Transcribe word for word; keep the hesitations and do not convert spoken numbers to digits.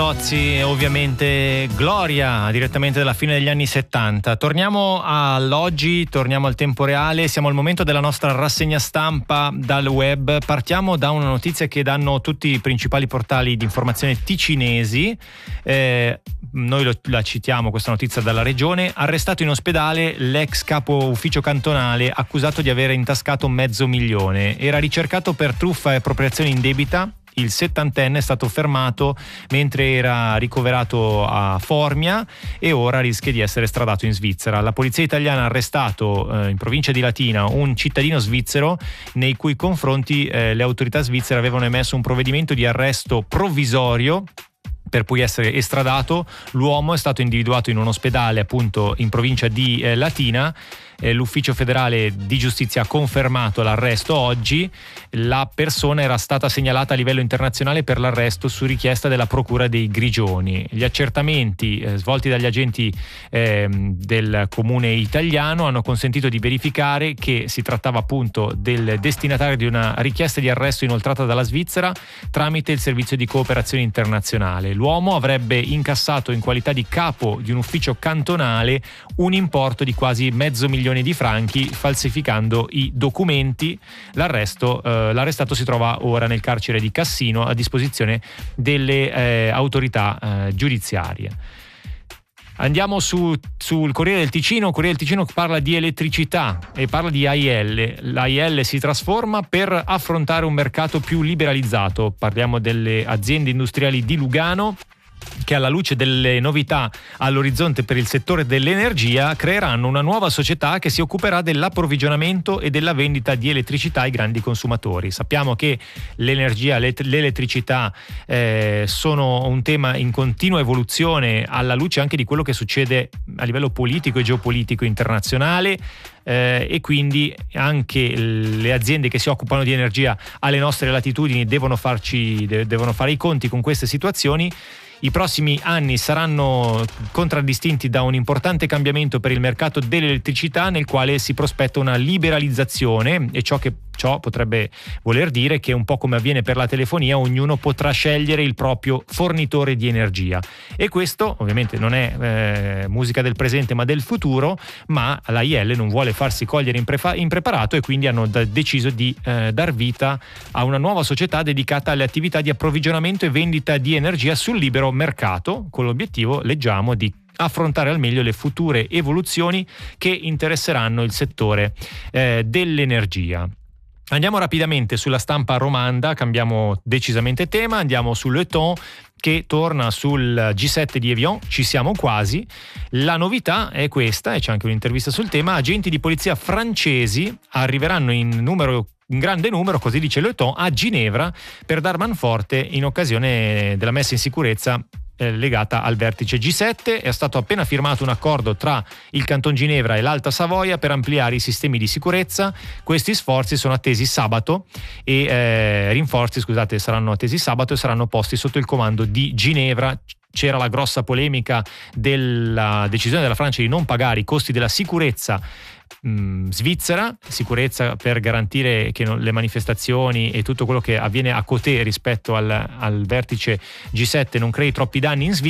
Tozzi, ovviamente Gloria, direttamente dalla fine degli anni settanta. Torniamo all'oggi, torniamo al tempo reale, siamo al momento della nostra rassegna stampa dal web. Partiamo da una notizia che danno tutti i principali portali di informazione ticinesi. Eh, noi lo, la citiamo questa notizia dalla regione. Arrestato in ospedale l'ex capo ufficio cantonale accusato di aver intascato mezzo milione. Era ricercato per truffa e appropriazione indebita. Il settantenne è stato fermato mentre era ricoverato a Formia e ora rischia di essere estradato in Svizzera. La polizia italiana ha arrestato eh, in provincia di Latina un cittadino svizzero nei cui confronti eh, le autorità svizzere avevano emesso un provvedimento di arresto provvisorio per poi essere estradato. L'uomo è stato individuato in un ospedale appunto in provincia di eh, Latina. Eh, l'ufficio federale di giustizia ha confermato l'arresto oggi. La persona era stata segnalata a livello internazionale per l'arresto su richiesta della procura dei Grigioni. Gli accertamenti eh, svolti dagli agenti eh, del comune italiano hanno consentito di verificare che si trattava appunto del destinatario di una richiesta di arresto inoltrata dalla Svizzera tramite il servizio di cooperazione internazionale. L'uomo avrebbe incassato in qualità di capo di un ufficio cantonale un importo di quasi mezzo milione di franchi falsificando i documenti. L'arresto, eh, l'arrestato si trova ora nel carcere di Cassino a disposizione delle eh, autorità eh, giudiziarie. Andiamo su, sul Corriere del Ticino. Il Corriere del Ticino parla di elettricità e parla di A I L. L'A I L si trasforma per affrontare un mercato più liberalizzato. Parliamo delle aziende industriali di Lugano che, alla luce delle novità all'orizzonte per il settore dell'energia, creeranno una nuova società che si occuperà dell'approvvigionamento e della vendita di elettricità ai grandi consumatori. Sappiamo che l'energia, l'elettricità eh, sono un tema in continua evoluzione alla luce anche di quello che succede a livello politico e geopolitico internazionale. Eh, e quindi anche le aziende che si occupano di energia alle nostre latitudini devono farci de- devono fare i conti con queste situazioni. I prossimi anni saranno contraddistinti da un importante cambiamento per il mercato dell'elettricità, nel quale si prospetta una liberalizzazione, e ciò che ciò potrebbe voler dire che, un po' come avviene per la telefonia, ognuno potrà scegliere il proprio fornitore di energia. E questo ovviamente non è eh, musica del presente ma del futuro, ma l'A I L non vuole farsi cogliere imprefa- impreparato, e quindi hanno da- deciso di eh, dar vita a una nuova società dedicata alle attività di approvvigionamento e vendita di energia sul libero mercato, con l'obiettivo, leggiamo, di affrontare al meglio le future evoluzioni che interesseranno il settore eh, dell'energia. Andiamo rapidamente sulla stampa romanda, cambiamo decisamente tema, andiamo sull'E Ton, che torna sul G sette di Evian. Ci siamo quasi. La novità è questa, e c'è anche un'intervista sul tema: agenti di polizia francesi arriveranno in numero in grande numero, così dice l'E Ton, a Ginevra per dar manforte in occasione della messa in sicurezza eh, legata al vertice G sette. È stato appena firmato un accordo tra il Canton Ginevra e l'Alta Savoia per ampliare i sistemi di sicurezza. Questi sforzi sono attesi sabato e eh, rinforzi, scusate, saranno attesi sabato e saranno posti sotto il comando di Ginevra. C'era la grossa polemica della decisione della Francia di non pagare i costi della sicurezza mh, svizzera, sicurezza per garantire che non, le manifestazioni e tutto quello che avviene a côté rispetto al, al vertice G sette non crei troppi danni in Svizzera.